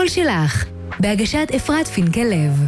שלך, בהגשת אפרת פינקלב.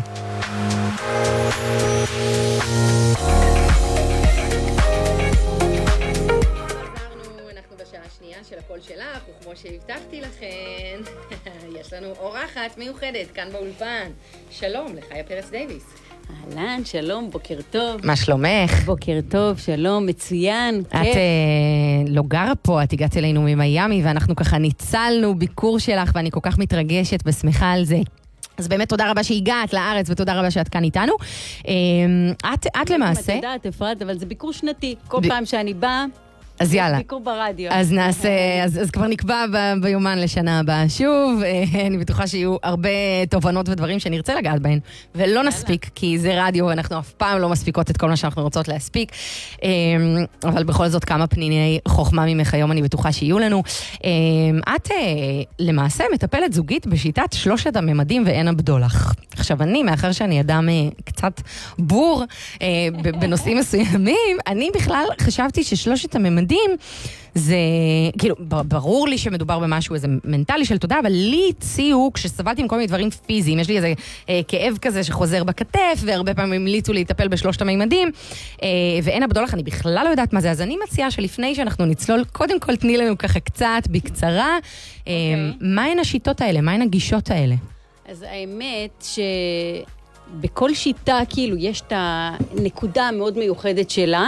אנחנו בשעה השנייה של הקול שלך, וכמו שהבטחתי לכן, יש לנו אורחת מיוחדת כאן באולפן. שלום, לחיה פרץ דייביס. אהלן, שלום, בוקר טוב. מה שלומך? בוקר טוב, שלום, מצוין. את לא גרה פה, את הגעת אלינו ממיימי, ואנחנו ככה ניצלנו ביקור שלך, ואני כל כך מתרגשת ושמחה על זה. אז באמת תודה רבה שהגעת לארץ, ותודה רבה שאת כאן איתנו. את למעשה... את יודעת, אפרת, אבל זה ביקור שנתי. כל פעם שאני באה... אז יאללה. ביקור ברדיו. אז נעשה, אז כבר נקבע ביומן לשנה הבאה שוב. אני בטוחה שיהיו הרבה תובנות ודברים שנרצה לגעת בהן, ולא נספיק, כי זה רדיו, ואנחנו אף פעם לא מספיקות את כל מה שאנחנו רוצות להספיק. אבל בכל זאת כמה פניני חוכמה ממך היום אני בטוחה שיהיו לנו. את למעשה מטפלת זוגית בשיטת 3 הממדים ואין הבדולח. עכשיו אני, מאחר שאני אדם קצת בור בנושאים מסוימים, אני בכלל חשבתי ש3 הממדים זה, כאילו, ברור לי שמדובר במשהו איזה מנטלי של תודה, אבל לי הציעו, כשסבלתי עם כל מיני דברים פיזיים, יש לי איזה כאב כזה שחוזר בכתף, והרבה פעמים המליצו להיטפל ב3 הממדים, ואין הבדולח, אני בכלל לא יודעת מה זה, אז אני מציעה שלפני שאנחנו נצלול, קודם כל תני לנו ככה קצת, בקצרה, מהן השיטות האלה, מהן הגישות האלה? אז האמת שבכל שיטה, כאילו, יש את הנקודה המאוד מיוחדת שלה,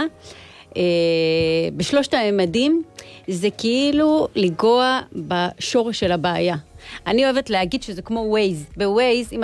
ב3 הממדים זה כאילו לגוע בשורש של הבעיה. אני אוהבת להגיד שזה כמו ווייז. בווייז, אם